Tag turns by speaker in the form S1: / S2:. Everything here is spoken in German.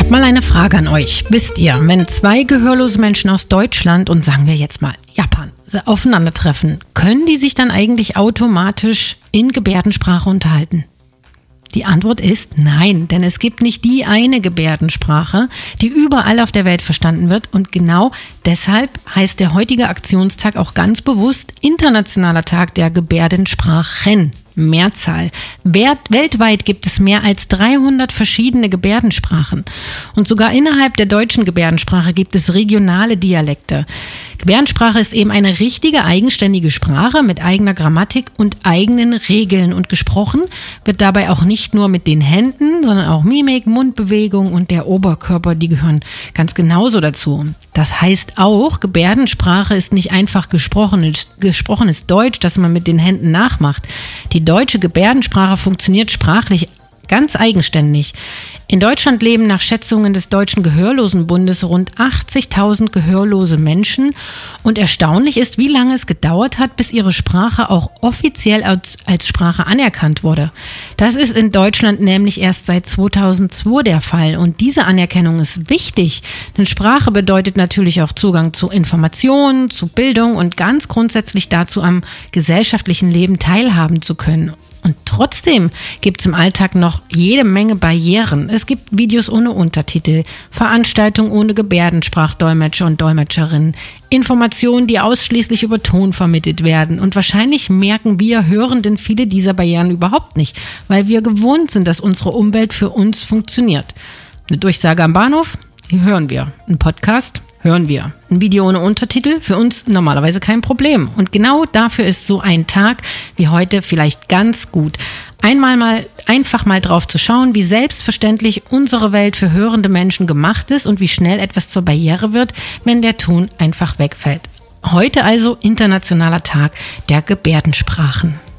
S1: habe mal eine Frage an euch. Wisst ihr, wenn zwei gehörlose Menschen aus Deutschland und sagen wir jetzt mal Japan aufeinandertreffen, können die sich dann eigentlich automatisch in Gebärdensprache unterhalten? Die Antwort ist nein, denn es gibt nicht die eine Gebärdensprache, die überall auf der Welt verstanden wird, und genau deshalb heißt der heutige Aktionstag auch ganz bewusst Internationaler Tag der Gebärdensprachen. Mehrzahl. Weltweit gibt es mehr als 300 verschiedene Gebärdensprachen. Und sogar innerhalb der deutschen Gebärdensprache gibt es regionale Dialekte. Gebärdensprache ist eben eine richtige, eigenständige Sprache mit eigener Grammatik und eigenen Regeln. Und gesprochen wird dabei auch nicht nur mit den Händen, sondern auch Mimik, Mundbewegung und der Oberkörper, die gehören ganz genauso dazu. Das heißt auch, Gebärdensprache ist nicht einfach gesprochenes Deutsch, das man mit den Händen nachmacht. Die deutsche Gebärdensprache funktioniert sprachlich ganz eigenständig. In Deutschland leben nach Schätzungen des Deutschen Gehörlosenbundes rund 80.000 gehörlose Menschen. Und erstaunlich ist, wie lange es gedauert hat, bis ihre Sprache auch offiziell als Sprache anerkannt wurde. Das ist in Deutschland nämlich erst seit 2002 der Fall. Und diese Anerkennung ist wichtig, denn Sprache bedeutet natürlich auch Zugang zu Informationen, zu Bildung und ganz grundsätzlich dazu, am gesellschaftlichen Leben teilhaben zu können. Und trotzdem gibt es im Alltag noch jede Menge Barrieren. Es gibt Videos ohne Untertitel, Veranstaltungen ohne Gebärdensprachdolmetscher und Dolmetscherinnen, Informationen, die ausschließlich über Ton vermittelt werden. Und wahrscheinlich merken wir Hörenden viele dieser Barrieren überhaupt nicht, weil wir gewohnt sind, dass unsere Umwelt für uns funktioniert. Eine Durchsage am Bahnhof? Die hören wir. Ein Podcast? Hören wir. Ein Video ohne Untertitel? Für uns normalerweise kein Problem. Und genau dafür ist so ein Tag wie heute vielleicht ganz gut. Einfach mal drauf zu schauen, wie selbstverständlich unsere Welt für hörende Menschen gemacht ist und wie schnell etwas zur Barriere wird, wenn der Ton einfach wegfällt. Heute also Internationaler Tag der Gebärdensprachen.